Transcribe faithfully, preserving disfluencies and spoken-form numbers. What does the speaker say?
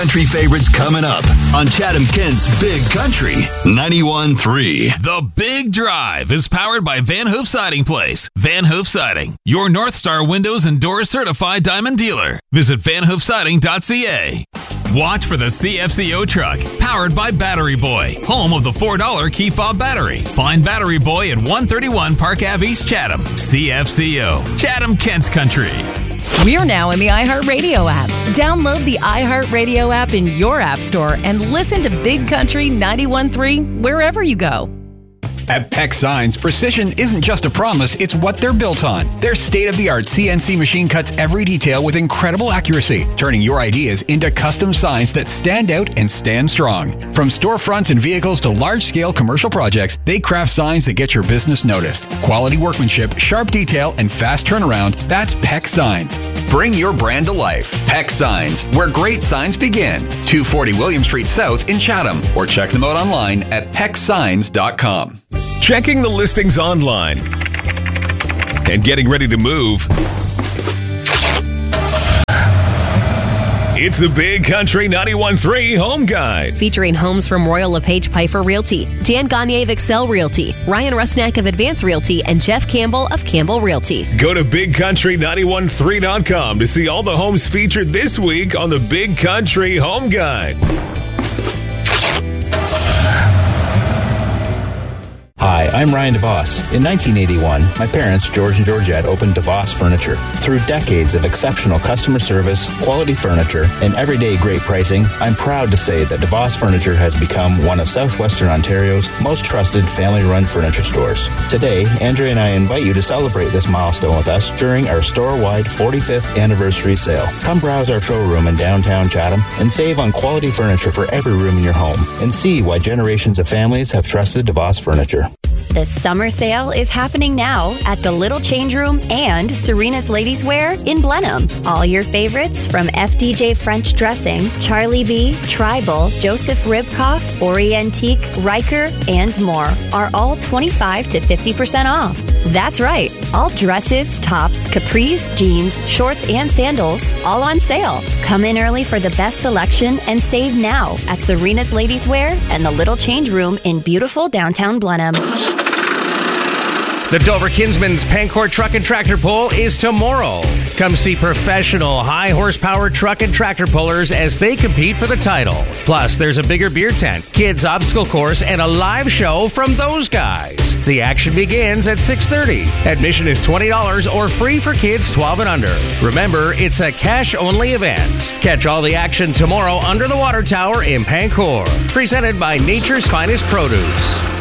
Country favorites coming up on Chatham Kent's Big Country ninety-one point three. The Big Drive is powered by Van Hoof Siding Place. Van Hoof Siding, your North Star Windows and Doors certified diamond dealer. Visit van hoof siding dot c a. Watch for the C F C O truck, powered by Battery Boy, home of the four dollar key fob battery. Find Battery Boy at one thirty-one Park Ave East Chatham. C F C O, Chatham Kent's Country. We're now in the iHeartRadio app. Download the iHeartRadio app in your app store and listen to Big Country ninety-one point three wherever you go. At Peck Signs, precision isn't just a promise, it's what they're built on. Their state-of-the-art C N C machine cuts every detail with incredible accuracy, turning your ideas into custom signs that stand out and stand strong. From storefronts and vehicles to large-scale commercial projects, they craft signs that get your business noticed. Quality workmanship, sharp detail, and fast turnaround, that's Peck Signs. Bring your brand to life. Peck Signs, where great signs begin. two forty William Street South in Chatham, or check them out online at peck signs dot com. Checking the listings online and getting ready to move. It's the Big Country ninety-one point three Home Guide. Featuring homes from Royal LePage Piper Realty, Dan Gagne of Excel Realty, Ryan Rusnak of Advance Realty, and Jeff Campbell of Campbell Realty. Go to big country ninety-one point three dot com to see all the homes featured this week on the Big Country Home Guide. Hi, I'm Ryan DeVos. In nineteen eighty-one, my parents, George and Georgette, opened DeVos Furniture. Through decades of exceptional customer service, quality furniture, and everyday great pricing, I'm proud to say that DeVos Furniture has become one of Southwestern Ontario's most trusted family-run furniture stores. Today, Andrea and I invite you to celebrate this milestone with us during our store-wide forty-fifth anniversary sale. Come browse our showroom in downtown Chatham and save on quality furniture for every room in your home, and see why generations of families have trusted DeVos Furniture. The summer sale is happening now at the Little Change Room and Serena's Ladies Wear in Blenheim. All your favorites from F D J French Dressing, Charlie B, Tribal, Joseph Ribkoff, Orientique, Riker, and more are all twenty-five to fifty percent off. That's right. All dresses, tops, capris, jeans, shorts, and sandals, all on sale. Come in early for the best selection and save now at Serena's Ladies Wear and the Little Change Room in beautiful downtown Blenheim. The Dover Kinsman's Pancourt Truck and Tractor Pull is tomorrow. Come see professional, high-horsepower truck and tractor pullers as they compete for the title. Plus, there's a bigger beer tent, kids' obstacle course, and a live show from those guys. The action begins at six thirty. Admission is twenty dollars or free for kids twelve and under. Remember, it's a cash-only event. Catch all the action tomorrow under the water tower in Pancourt. Presented by Nature's Finest Produce.